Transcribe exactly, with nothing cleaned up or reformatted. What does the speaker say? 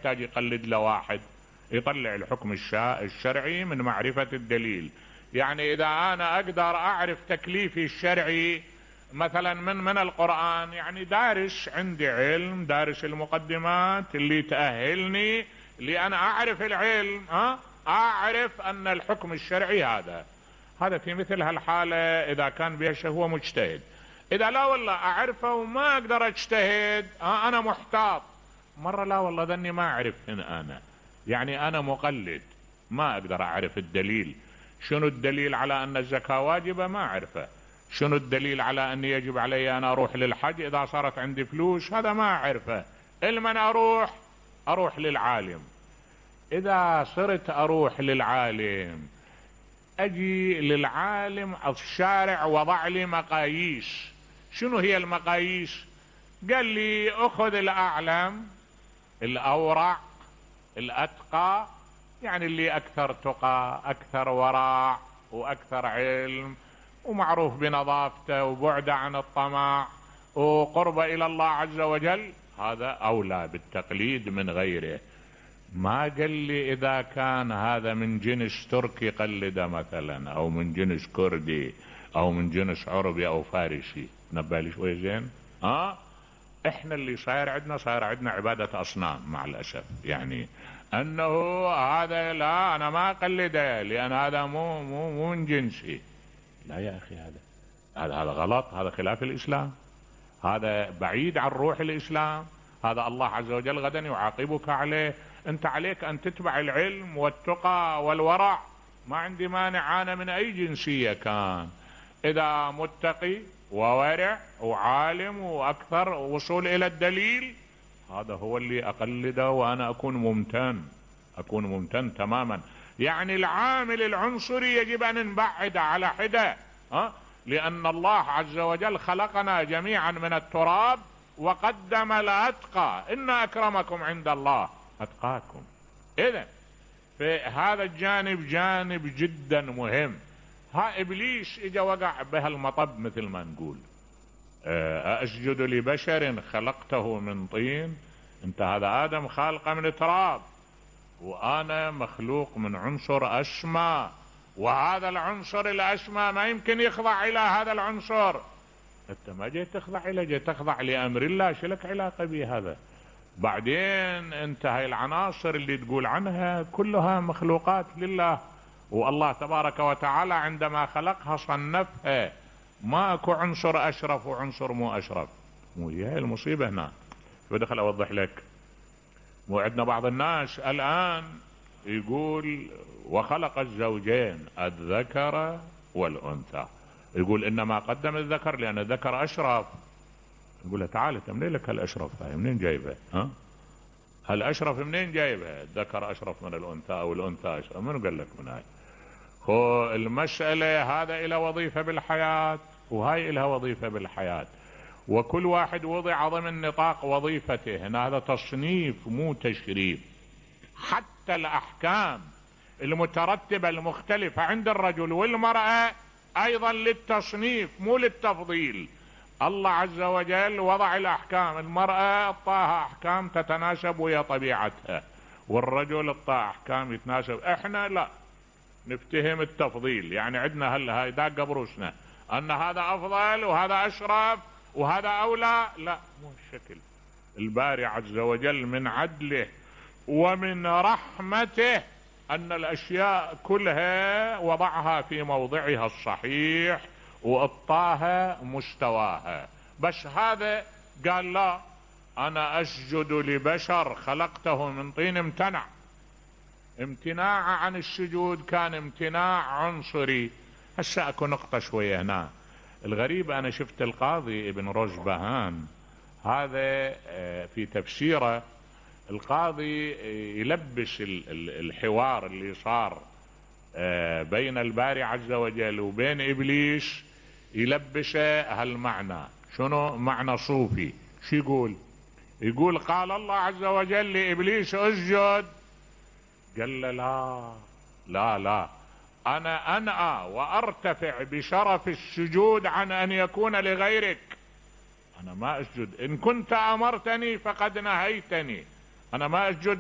يحتاج يقلد له واحد، يطلع الحكم الشرعي من معرفة الدليل. يعني اذا انا اقدر اعرف تكليفي الشرعي مثلا من من القرآن، يعني دارس، عندي علم، دارس المقدمات اللي تأهلني لأن أعرف العلم، ها أعرف أن الحكم الشرعي هذا هذا في مثل هالحالة إذا كان بيشه هو مجتهد. إذا لا والله أعرفه وما أقدر أجتهد، ها أنا محتاط مرة، لا والله ذني ما أعرف هنا أنا، يعني أنا مقلد ما أقدر أعرف الدليل. شنو الدليل على أن الزكاة واجبة؟ ما أعرفه. شنو الدليل على أن يجب علي أن أروح للحج إذا صارت عندي فلوس؟ هذا ما أعرفه. لمن أروح؟ أروح للعالم. إذا صرت أروح للعالم، أجي للعالم الشارع وضع لي مقاييس. شنو هي المقاييس؟ قال لي أخذ الأعلم، الأورع، الأتقى، يعني اللي أكثر تقى، أكثر ورع، وأكثر علم، ومعروف بنظافته، وبعده عن الطمع، وقربه إلى الله عز وجل، هذا أولى بالتقليد من غيره. ما قال لي إذا كان هذا من جنس تركي قلده مثلا، أو من جنس كردي، أو من جنس عربي أو فارسي. نبالي شوي زين. ها احنا اللي صاير عندنا، صاير عندنا عبادة أصنام مع الأسف. يعني أنه هذا لا، أنا ما أقلده لأن هذا مو مو مو من جنسي. لا يا أخي، هذا هذا هذا غلط، هذا خلاف الإسلام، هذا بعيد عن روح الإسلام، هذا الله عز وجل غدا يعاقبك عليه. أنت عليك أن تتبع العلم والتقى والورع. ما عندي مانع أنا من أي جنسية كان، إذا متقي وورع وعالم وأكثر وصول إلى الدليل، هذا هو اللي أقلده، وأنا أكون ممتن، أكون ممتن تماما. يعني العامل العنصري يجب أن نبعد على حدة، ها؟ لأن الله عز وجل خلقنا جميعا من التراب وقدم الأتقى، إن أكرمكم عند الله أتقاكم. إذن في هذا الجانب جانب جدا مهم. ها إبليس إجا وقع بها المطب مثل ما نقول، أسجد لبشر خلقته من طين. انت هذا آدم خالقه من تراب، وأنا مخلوق من عنصر أسمى، وهذا العنصر الأسمى ما يمكن يخضع إلى هذا العنصر. انت ما جيت تخضع إليه، جيت تخضع لأمر الله، شلك علاقة به هذا؟ بعدين انت هاي العناصر اللي تقول عنها كلها مخلوقات لله، والله تبارك وتعالى عندما خلقها صنفها، ما اكو عنصر اشرف وعنصر مو اشرف. مو هي المصيبة هنا. بدخل اوضح لك، مو عندنا بعض الناس الان يقول وخلق الزوجين الذكر والانثى، يقول انما قدم الذكر لان الذكر اشرف. نقول له تعال انت منين لك هالاشرف هاي؟ منين جايبها؟ ها هالاشرف منين جايبها؟ الذكر اشرف من الانثى او الانثى اشرف؟ منو قال لك من هاي؟ خو المسألة هذا إلى وظيفة بالحياة وهاي إلها وظيفة بالحياة، وكل واحد وضع ضمن نطاق وظيفته. هنا هذا تصنيف مو تشريف. حتى الأحكام المترتبة المختلفة عند الرجل والمرأة أيضا للتصنيف مو للتفضيل. الله عز وجل وضع الأحكام، المرأة اعطاها أحكام تتناسب ويا طبيعتها، والرجل اعطاه أحكام يتناسب. احنا لا نفتهم التفضيل، يعني عندنا هلا هاي داق بروسنا ان هذا افضل وهذا اشرف وهذا اولى. لا، مو الشكل. الباري عز وجل من عدله ومن رحمته ان الاشياء كلها وضعها في موضعها الصحيح واعطاها مستواها. بس هذا قال لا، انا اسجد لبشر خلقته من طين. امتنع. امتناع عن السجود كان امتناع عنصري. هسه اكو نقطة شوية هنا. الغريب انا شفت القاضي ابن رشبهان هذا في تفسيره، القاضي يلبس الحوار اللي صار بين الباري عز وجل وبين ابليس، يلبسه هالمعنى. شنو معنى صوفي؟ شو يقول؟ يقول قال الله عز وجل لابليس اسجد، قال له لا لا لا، انا انأى وارتفع بشرف السجود عن ان يكون لغيرك. انا ما اسجد، ان كنت امرتني فقد نهيتني، انا ما اسجد